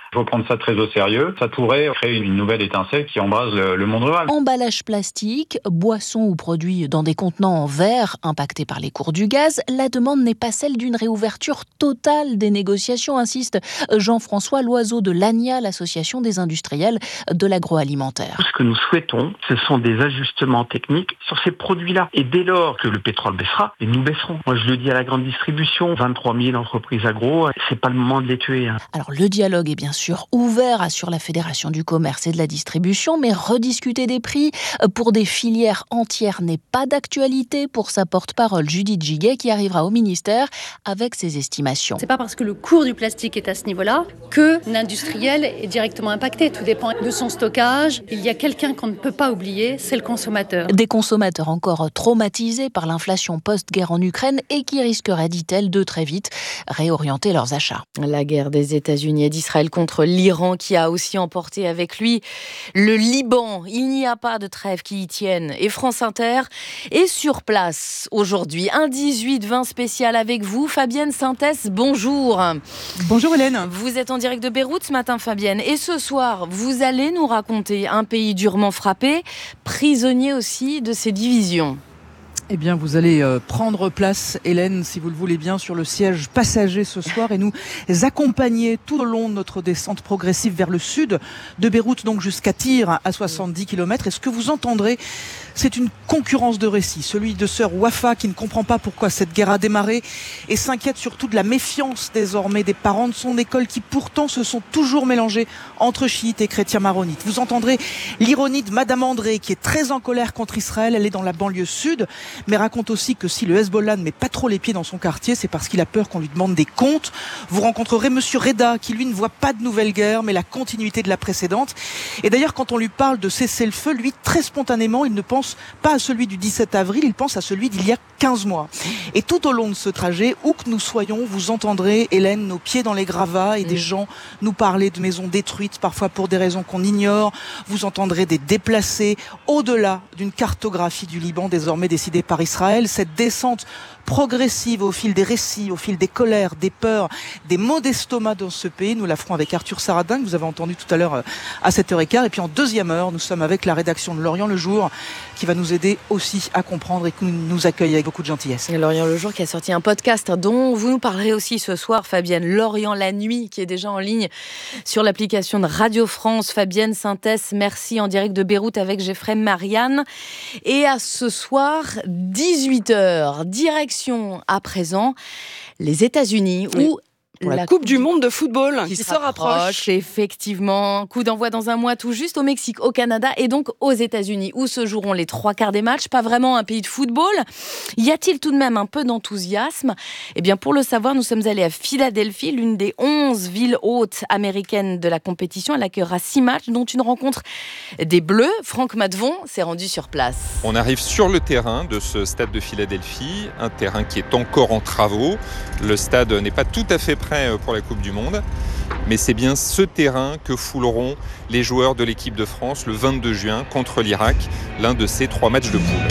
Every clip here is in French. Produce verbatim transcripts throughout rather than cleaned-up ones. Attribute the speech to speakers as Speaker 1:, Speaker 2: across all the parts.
Speaker 1: Il faut prendre ça très au sérieux. Ça pourrait créer une nouvelle étincelle qui embrase le, le monde rural.
Speaker 2: Emballage plastique, boissons ou produits dans des contenants en verre impactés par les cours du gaz, la demande n'est pas celle d'une réouverture totale des négociations, insiste Jean-François Loiseau de l'A N I A, l'association des industriels de l'agroalimentaire.
Speaker 3: Ce que nous souhaitons, ce sont des ajustements techniques sur ces produits-là. Et dès lors que le pétrole baissera, et nous baisserons. Moi, je le dis à la grande distribution, vingt-trois mille entreprises agro, c'est pas le moment de les tuer. Hein.
Speaker 2: Alors, le dialogue est bien sûr ouvert, assure la Fédération du commerce et de la distribution, mais rediscuter des prix pour des filières entières n'est pas d'actualité pour sa porte-parole Judith Giguet, qui arrivera au ministère avec ses estimations.
Speaker 4: C'est pas parce que le cours du plastique est à ce niveau-là que l'industriel est directement impacté. Tout dépend de son stockage. Il y a quelqu'un qu'on ne peut pas oublier, c'est le consommateur.
Speaker 2: Des consommateurs encore traumatisés par l'inflation post-guerre en Ukraine et qui risqueraient, dit-elle, de très vite réorienter leurs achats.
Speaker 5: La guerre des États-Unis et d'Israël contre l'Iran qui a aussi emporté avec lui le Liban. Il n'y a pas de trêve qui y tienne. Et France Inter est sur place aujourd'hui. Un dix-huit vingt spécial avec vous. Fabienne Sintès, bonjour.
Speaker 6: Bonjour Hélène.
Speaker 5: Vous êtes en direct de Beyrouth ce matin, Fabienne. Et ce soir, vous allez nous raconter un pays durement frappé, prisonnier aussi de ses divisions.
Speaker 6: Eh bien, vous allez euh, prendre place, Hélène, si vous le voulez bien, sur le siège passager ce soir et nous accompagner tout au long de notre descente progressive vers le sud de Beyrouth, donc jusqu'à Tyr, à soixante-dix kilomètres. Et ce que vous entendrez, c'est une concurrence de récits. Celui de sœur Wafa qui ne comprend pas pourquoi cette guerre a démarré et s'inquiète surtout de la méfiance désormais des parents de son école qui pourtant se sont toujours mélangés entre chiites et chrétiens maronites. Vous entendrez l'ironie de Madame André qui est très en colère contre Israël. Elle est dans la banlieue sud, mais raconte aussi que si le Hezbollah ne met pas trop les pieds dans son quartier, c'est parce qu'il a peur qu'on lui demande des comptes. Vous rencontrerez Monsieur Reda, qui lui ne voit pas de nouvelle guerre, mais la continuité de la précédente. Et d'ailleurs, quand on lui parle de cessez-le-feu, lui, très spontanément, il ne pense pas à celui du dix-sept avril, il pense à celui d'il y a quinze mois. Et tout au long de ce trajet, où que nous soyons, vous entendrez, Hélène, nos pieds dans les gravats et des gens nous parler de maisons détruites, parfois pour des raisons qu'on ignore. Vous entendrez des déplacés, au-delà d'une cartographie du Liban désormais décidée par Israël. Cette descente progressive au fil des récits, au fil des colères, des peurs, des maux d'estomac dans ce pays. Nous la ferons avec Arthur Saradin, que vous avez entendu tout à l'heure à sept heures quinze. Et puis en deuxième heure, nous sommes avec la rédaction de Lorient Le Jour, qui va nous aider aussi à comprendre et qui nous accueille avec beaucoup de gentillesse.
Speaker 5: Lorient Le Jour qui a sorti un podcast dont vous nous parlerez aussi ce soir, Fabienne. Lorient la nuit, qui est déjà en ligne sur l'application de Radio France. Fabienne Sintès, merci, en direct de Beyrouth avec Geoffrey Marianne. Et à ce soir, dix-huit heures, direction à présent les États-Unis,
Speaker 7: oui.
Speaker 5: où
Speaker 7: Pour la, la coupe du Monde de football qui,
Speaker 5: qui
Speaker 7: se rapproche.
Speaker 5: Effectivement, coup d'envoi dans un mois tout juste au Mexique, au Canada et donc aux États-Unis, où se joueront les trois quarts des matchs. Pas vraiment un pays de football. Y a-t-il tout de même un peu d'enthousiasme ? Eh bien, pour le savoir, nous sommes allés à Philadelphie, l'une des onze villes hôtes américaines de la compétition. Elle accueillera six matchs, dont une rencontre des Bleus. Franck Matvon s'est rendu sur place.
Speaker 8: On arrive sur le terrain de ce stade de Philadelphie, un terrain qui est encore en travaux. Le stade n'est pas tout à fait prêt pour la Coupe du Monde, mais c'est bien ce terrain que fouleront les joueurs de l'équipe de France le vingt-deux juin contre l'Irak, l'un de ces trois matchs de poule.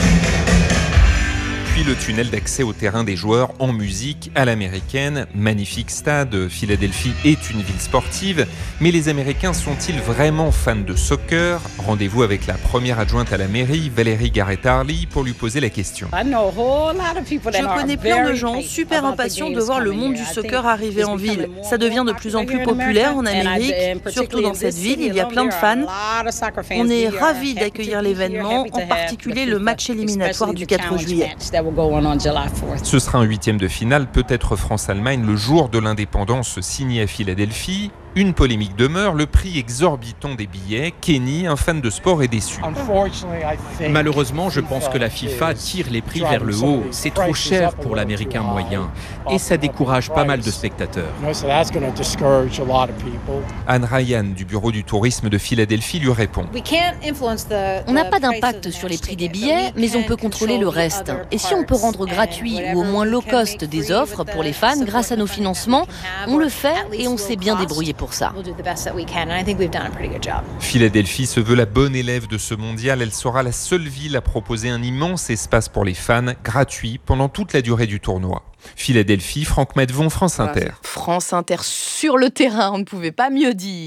Speaker 8: Puis le tunnel d'accès au terrain des joueurs en musique à l'américaine. Magnifique stade, Philadelphie est une ville sportive, mais les Américains sont-ils vraiment fans de soccer ? Rendez-vous avec la première adjointe à la mairie, Valérie Garrett-Harley, pour lui poser la question.
Speaker 9: Je connais plein de gens super impatients de voir le monde du soccer arriver en ville. Ça devient de plus en plus populaire en Amérique, surtout dans cette ville, il y a plein de fans. On est ravis d'accueillir l'événement, en particulier le match éliminatoire du quatre juillet.
Speaker 8: Ce sera un huitième de finale, peut-être France-Allemagne, le jour de l'indépendance signé à Philadelphie. Une polémique demeure, le prix exorbitant des billets. Kenny, un fan de sport, est déçu.
Speaker 10: Malheureusement, je pense que la FIFA tire les prix vers le haut. C'est trop cher pour l'Américain moyen. Et ça décourage pas mal de spectateurs.
Speaker 8: Anne Ryan, du bureau du tourisme de Philadelphie, lui répond.
Speaker 11: On n'a pas d'impact sur les prix des billets, mais on peut contrôler le reste. Et si on peut rendre gratuit ou au moins low cost des offres pour les fans grâce à nos financements, on le fait et on s'est bien débrouillé pour ça.
Speaker 8: Philadelphie se veut la bonne élève de ce mondial. Elle sera la seule ville à proposer un immense espace pour les fans, gratuit pendant toute la durée du tournoi. Philadelphie, Franck Matvon, France Inter.
Speaker 5: France Inter sur le terrain, on ne pouvait pas mieux dire.